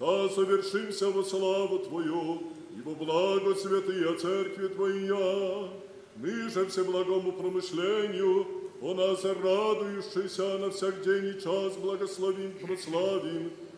да совершимся во славу Твою, и во благо святые Церкви Твоя, ныже всеблагому промышлению, о нас радующийся на всяк день и час благословим, прославим,